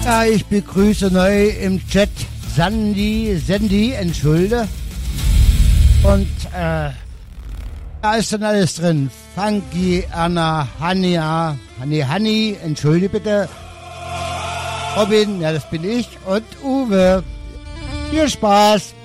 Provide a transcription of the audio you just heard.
Ja, ich begrüße neu im Chat Sandy, entschuldige. Und da ist dann alles drin. Funky, Anna, Hania, Honey, entschuldige bitte. Robin, ja, das bin ich. Und Uwe. Viel Spaß.